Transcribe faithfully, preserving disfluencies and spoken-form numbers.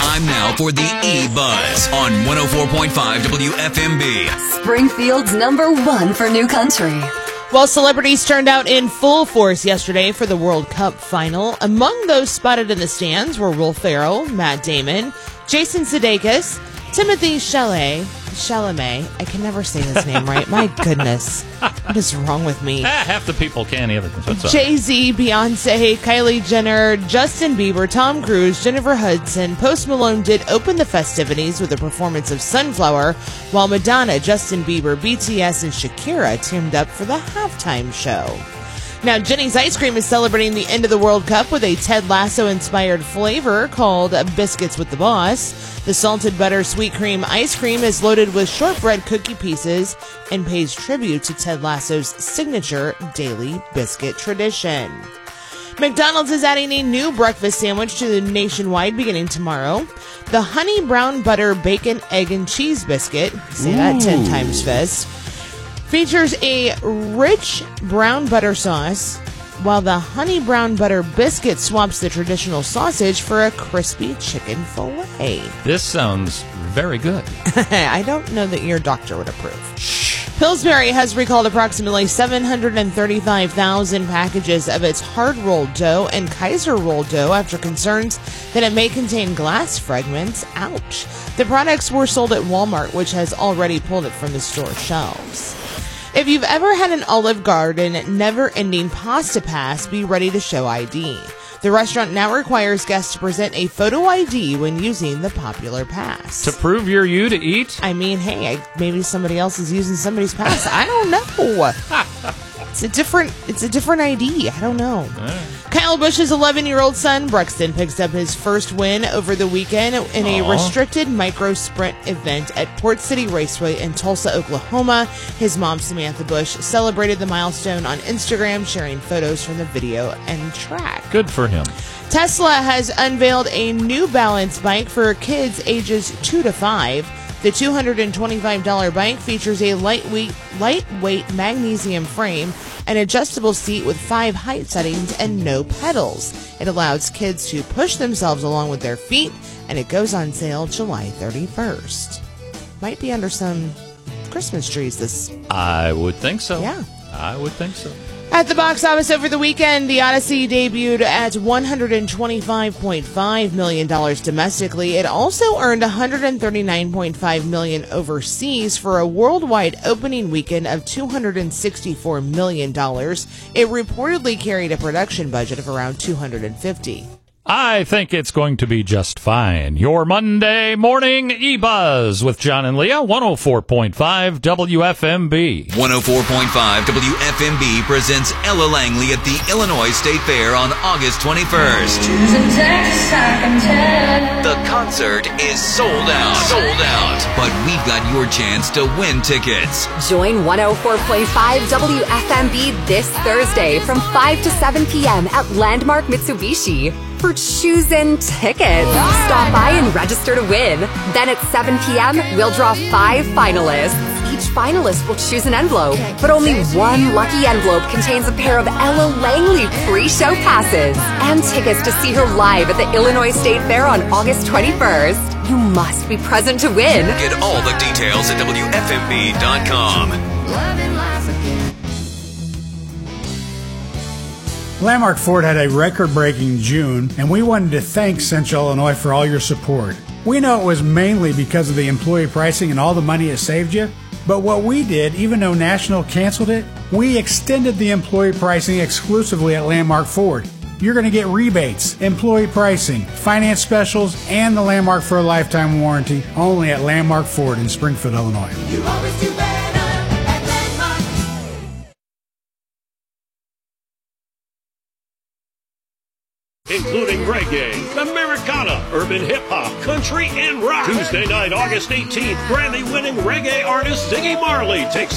Time now for the E-Buzz on one oh four point five W F M B. Springfield's number one for new country. Well, celebrities turned out in full force yesterday for the World Cup final. Among those spotted in the stands were Will Ferrell, Matt Damon, Jason Sudeikis, Timothée Chalamet. Chalamet. I can never say his name right. My goodness. What is wrong with me? Ah, half the people can't either. Jay-Z, Beyonce, Kylie Jenner, Justin Bieber, Tom Cruise, Jennifer Hudson, Post Malone did open the festivities with a performance of Sunflower, while Madonna, Justin Bieber, B T S, and Shakira teamed up for the halftime show. Now, Jenny's Ice Cream is celebrating the end of the World Cup with a Ted Lasso-inspired flavor called Biscuits with the Boss. The salted butter sweet cream ice cream is loaded with shortbread cookie pieces and pays tribute to Ted Lasso's signature daily biscuit tradition. McDonald's is adding a new breakfast sandwich to the nationwide beginning tomorrow. The Honey Brown Butter Bacon, Egg, and Cheese Biscuit, say that ten times fast, features a rich brown butter sauce, while the honey brown butter biscuit swaps the traditional sausage for a crispy chicken fillet. This sounds very good. I don't know that your doctor would approve. Shh. Pillsbury has recalled approximately seven hundred thirty-five thousand packages of its hard-rolled dough and Kaiser rolled dough after concerns that it may contain glass fragments. Ouch. The products were sold at Walmart, which has already pulled it from the store shelves. If you've ever had an Olive Garden never-ending pasta pass, be ready to show I D. The restaurant now requires guests to present a photo I D when using the popular pass. To prove you're you to eat? I mean, hey, I, maybe somebody else is using somebody's pass. I don't know. It's a different, it's a different I D. I don't know. Right. Kyle Busch's eleven-year-old son, Brexton, picks up his first win over the weekend in a Aww. restricted micro-sprint event at Port City Raceway in Tulsa, Oklahoma. His mom, Samantha Busch, celebrated the milestone on Instagram, sharing photos from the video and track. Good for him. Tesla has unveiled a New Balance bike for kids ages two to five. The two hundred twenty-five dollars bike features a lightweight, lightweight magnesium frame, an adjustable seat with five height settings, and no pedals. It allows kids to push themselves along with their feet, and it goes on sale July thirty-first. Might be under some Christmas trees this... I would think so. Yeah. I would think so. At the box office over the weekend, The Odyssey debuted at one hundred twenty-five point five million dollars domestically. It also earned one hundred thirty-nine point five million dollars overseas for a worldwide opening weekend of two hundred sixty-four million dollars. It reportedly carried a production budget of around two hundred fifty. I think it's going to be just fine. Your Monday morning E-Buzz with John and Leah, one oh four point five W F M B. one oh four point five W F M B presents Ella Langley at the Illinois State Fair on August twenty-first. The concert is sold out. Sold out. But we've got your chance to win tickets. Join one oh four point five W F M B this Thursday from five to seven p.m. at Landmark Mitsubishi for choosing tickets. Stop by and register to win. Then at seven p.m., we'll draw five finalists. Each finalist will choose an envelope, but only one lucky envelope contains a pair of Ella Langley pre-show passes and tickets to see her live at the Illinois State Fair on August twenty-first. You must be present to win. Get all the details at W F M B dot com. Landmark Ford had a record-breaking June, and we wanted to thank Central Illinois for all your support. We know it was mainly because of the employee pricing and all the money it saved you, but what we did, even though National canceled it, we extended the employee pricing exclusively at Landmark Ford. You're going to get rebates, employee pricing, finance specials, and the Landmark for a lifetime warranty only at Landmark Ford in Springfield, Illinois. You always do better. Including reggae, Americana, urban hip-hop, country, and rock. Tuesday night, August eighteenth, Grammy-winning reggae artist Ziggy Marley takes